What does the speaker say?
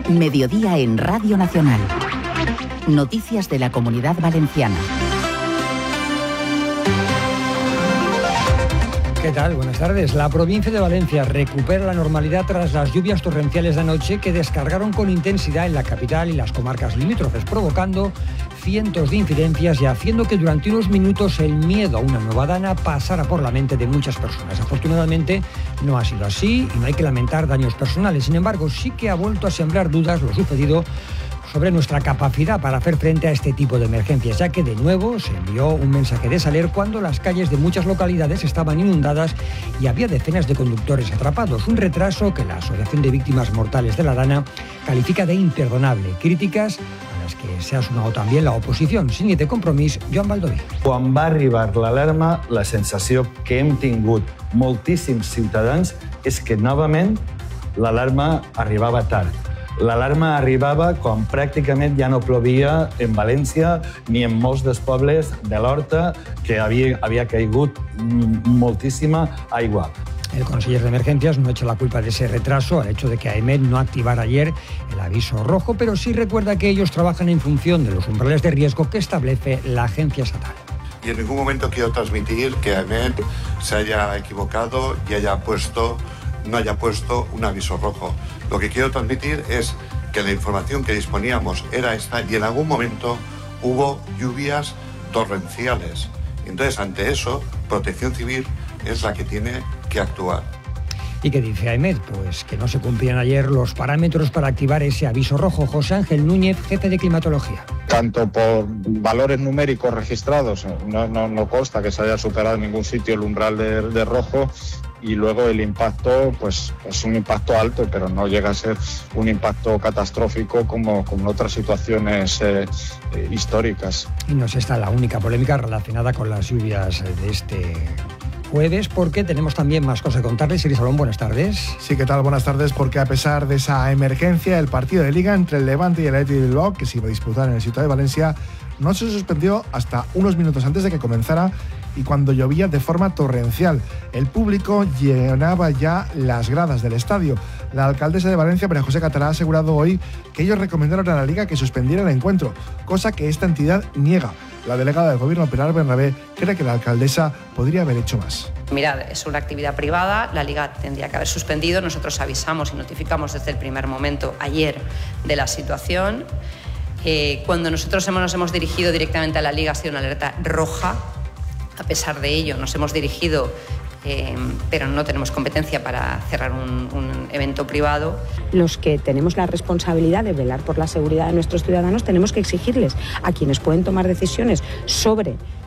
Mediodía en Radio Nacional. Noticias de la Comunidad Valenciana. ¿Qué tal? Buenas tardes. La provincia de Valencia recupera la normalidad tras las lluvias torrenciales de anoche que descargaron con intensidad en la capital y las comarcas limítrofes, provocando cientos de incidencias y haciendo que durante unos minutos el miedo a una nueva dana pasara por la mente de muchas personas. Afortunadamente no ha sido así y no hay que lamentar daños personales. Sin embargo, sí que ha vuelto a sembrar dudas lo sucedido sobre nuestra capacidad para hacer frente a este tipo de emergencias, ya que de nuevo se envió un mensaje de saler cuando las calles de muchas localidades estaban inundadas y había decenas de conductores atrapados. Un retraso que la Asociación de Víctimas Mortales de la Dana califica de imperdonable. Críticas a las que se ha sumado también la oposición. Sin de Compromís, Joan Baldoví. Quan va arribar l'alarma, la sensació que hem tingut moltíssims ciutadans és que novament l'alarma arribava tard. L'alarma arribava quan pràcticament ja no plovia en València ni en molts dels pobles de l'Horta, que havia caigut moltíssima aigua. El conseller de Emergencias no echa la culpa de ese retraso al hecho de que AEMET no activara ayer el aviso rojo, pero sí recuerda que ellos trabajan en función de los umbrales de riesgo que establece la agencia estatal. Y en ningún momento quiero transmitir que AEMET se haya equivocado y no haya puesto un aviso rojo. Lo que quiero transmitir es que la información que disponíamos era esta y en algún momento hubo lluvias torrenciales. Entonces, ante eso, Protección Civil es la que tiene que actuar. ¿Y qué dice AEMET? Pues que no se cumplían ayer los parámetros para activar ese aviso rojo. José Ángel Núñez, jefe de climatología. Tanto por valores numéricos registrados, no consta que se haya superado en ningún sitio el umbral de rojo, y luego el impacto pues es un impacto alto, pero no llega a ser un impacto catastrófico como en otras situaciones históricas. Y no es esta la única polémica relacionada con las lluvias de este jueves, porque tenemos también más cosas que contarles. Iris Salón, buenas tardes. Sí, ¿qué tal? Buenas tardes, porque a pesar de esa emergencia, el partido de Liga entre el Levante y el Athletic de Bilbao, que se iba a disputar en el Ciutat de Valencia, no se suspendió hasta unos minutos antes de que comenzara y cuando llovía de forma torrencial. El público llenaba ya las gradas del estadio. La alcaldesa de Valencia, María José Catalá, ha asegurado hoy que ellos recomendaron a la Liga que suspendiera el encuentro, cosa que esta entidad niega. La delegada del Gobierno, Pilar Bernabé, cree que la alcaldesa podría haber hecho más. Mirad, es una actividad privada, la Liga tendría que haber suspendido. Nosotros avisamos y notificamos desde el primer momento, ayer, de la situación. Cuando nosotros nos hemos dirigido directamente a la Liga ha sido una alerta roja. A pesar de ello, nos hemos dirigido, pero no tenemos competencia para cerrar un evento privado. Los que tenemos la responsabilidad de velar por la seguridad de nuestros ciudadanos tenemos que exigirles a quienes pueden tomar decisiones sobre